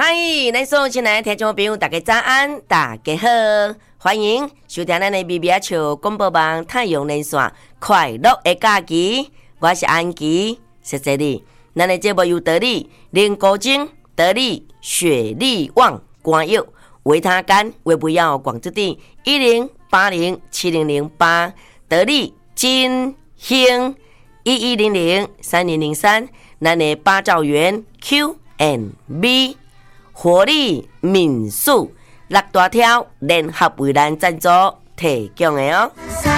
嗨，咱所有亲爱的听众朋友，大家早安，大家好，欢迎收听咱的咪咪啊笑广播网太阳连线快乐的假期，我是安琪，谢谢你。咱的节目由得力林国精、得力雪力旺冠药维他干为不要广之地10807008得力金兴11003003，咱的八兆元 Q&B。活力民宿六大条联合为咱赞助提供的哦。